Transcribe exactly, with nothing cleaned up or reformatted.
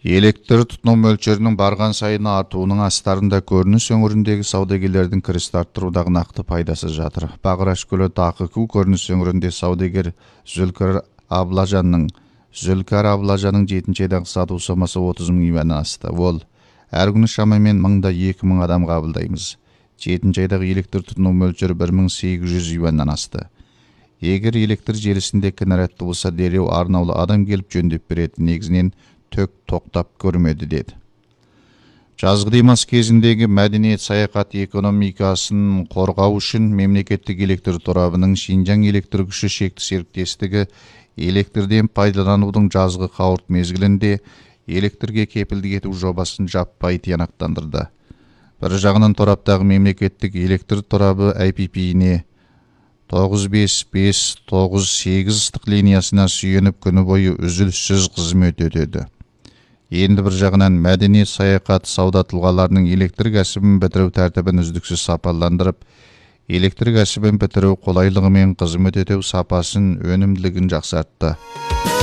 Электр тұтыну мөлшерінің барған сайын артуының астарында көрініс өңіріндегі саудагерлердің кірісті арттырудағы нақты пайдасы жатыр. Бағыраш көлі тақыку көрініс өңірінде саудагер Зүлкар Аблажанның Зүлкар Аблажанның жетінші айдағы сату сомасы отыз мың юаннан асты. Ол әр күні шамамен мыңда екі мың адам қабылдаймыз. жетінші айдағы электр тұтыну мөлшері бір мың сегіз жүз юаннан асты. Егер электр желісінде кінәратты болса, дереу арнаулы адам келіп жөндеп береді. Негізінен төк тоқтап көрмеді деді. Жазғы демалыс кезіндегі мәдениет саяхат экономикасын қорғау үшін мемлекеттік электр торабының Шинжаң электр күші шекті серіктестігі электрден пайдаланудың жазғы қауырт мезгілінде электрге кепілдік ету жобасын жаппай тиянақтандырды. Бір жағынан тораптағы мемлекеттік электр торабы ай пи пи-не тоғыз бес бес тоғыз сегіз ыстық линиясына сүйеніп күні бойы үзіліссіз қызмет өтеді. Енді бір жағынан мәдениет саяхат сауда тұлғаларының электр кәсібін бітіру тәртібін үздіксіз сапаландырып, электр кәсібін бітіру қолайлығы мен қызмет өтеу сапасын, өнімділігін жақсартты.